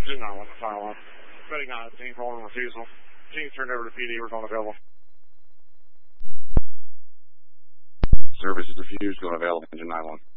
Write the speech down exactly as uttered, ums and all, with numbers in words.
Engine nine one, fire one. Ready nine, team calling refusal. Team turned over to P D, we're going available. Service is refused, going available, engine nine one.